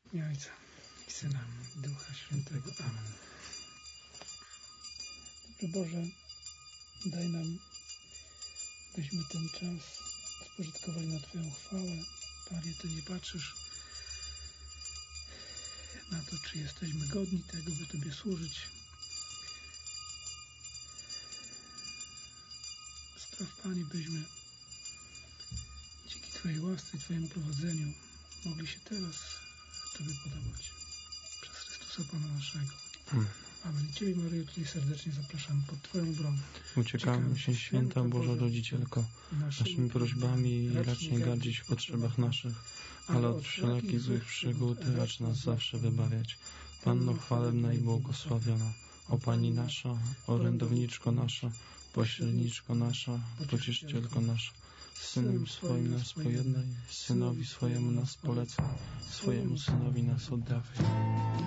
I Ojca, i Syna, i Ducha Świętego. Amen. Dobry Boże, daj nam, byśmy ten czas spożytkowali na Twoją chwałę. Panie, Ty nie patrzysz na to, czy jesteśmy godni tego, by Tobie służyć. Spraw, Panie, byśmy dzięki Twojej łasce i Twojemu prowadzeniu mogli się teraz Tobie podobać. Przez Chrystusa Pana naszego. Amen. Ciebie, Maryjo, tutaj serdecznie zapraszam pod Twoją obronę. Uciekamy się, Święta Boża Rodzicielko, naszymi prośbami i racz nie gardzić w potrzebach naszych, ale od wszelakich złych przygód racz nas zawsze wybawiać. Panno chwalebna i błogosławiona, o Pani nasza, orędowniczko nasza, pośredniczko nasza, pocieszycielko nasza, z Synem swoim nas pojednaj, Synowi swojemu nas polecaj, swojemu Synowi nas oddawaj.